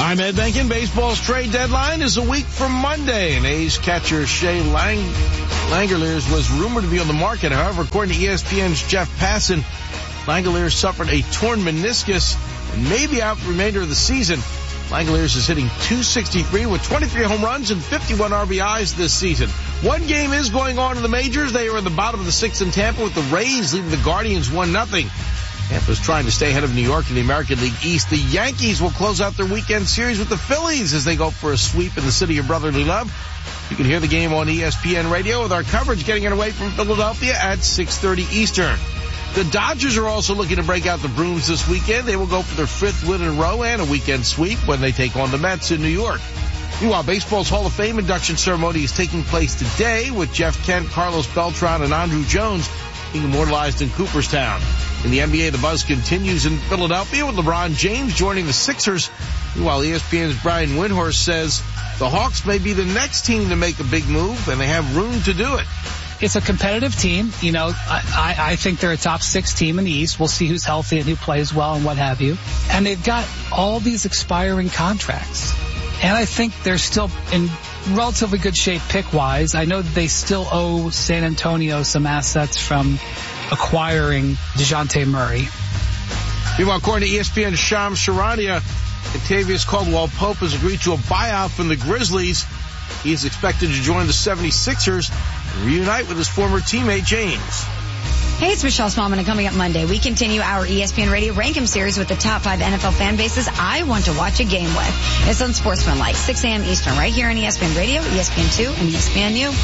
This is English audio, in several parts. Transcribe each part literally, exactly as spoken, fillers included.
I'm Ed Benkin. Baseball's trade deadline is a week from Monday, and A's catcher Shea Lang- Langeliers was rumored to be on the market. However, according to E S P N's Jeff Passan, Langeliers suffered a torn meniscus and may be out the remainder of the season. Langeliers is hitting two sixty-three with twenty-three home runs and fifty-one R B Is this season. One game is going on in the majors. They are in the bottom of the sixth in Tampa with the Rays leading the Guardians one nothing. Tampa's trying to stay ahead of New York in the American League East. The Yankees will close out their weekend series with the Phillies as they go for a sweep in the city of brotherly love. You can hear the game on E S P N Radio with our coverage getting underway from Philadelphia at six thirty Eastern. The Dodgers are also looking to break out the brooms this weekend. They will go for their fifth win in a row and a weekend sweep when they take on the Mets in New York. Meanwhile, baseball's Hall of Fame induction ceremony is taking place today with Jeff Kent, Carlos Beltran, and Andruw Jones being immortalized in Cooperstown. In the N B A, the buzz continues in Philadelphia with LeBron James joining the Sixers. Meanwhile, E S P N's Brian Windhorst says the Hawks may be the next team to make a big move, and they have room to do it. It's a competitive team. You know, I, I think they're a top six team in the East. We'll see who's healthy and who plays well and what have you. And they've got all these expiring contracts. And I think they're still in relatively good shape pick-wise. I know that they still owe San Antonio some assets from acquiring DeJounte Murray. Meanwhile, according to E S P N's Shams Charania, Octavius Caldwell-Pope has agreed to a buyout from the Grizzlies. He is expected to join the seventy-sixers and reunite with his former teammate James. Hey, it's Michelle Smallman, and coming up Monday, we continue our E S P N Radio Rank-em series with the top five N F L fan bases I want to watch a game with. It's on Sportsmanlike, six a.m. Eastern, right here on E S P N Radio, E S P N two, and E S P N U.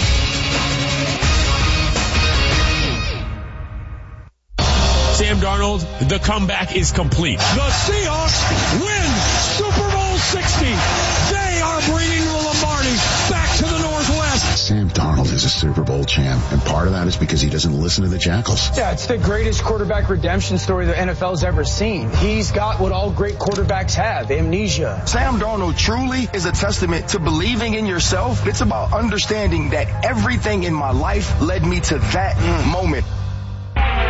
Sam Darnold, the comeback is complete. The Seahawks win Super Bowl sixty. They are bringing the Lombardi back to the Northwest. Sam Darnold is a Super Bowl champ, and part of that is because he doesn't listen to the Jackals. Yeah, it's the greatest quarterback redemption story the N F L's ever seen. He's got what all great quarterbacks have, amnesia. Sam Darnold truly is a testament to believing in yourself. It's about understanding that everything in my life led me to that mm. moment.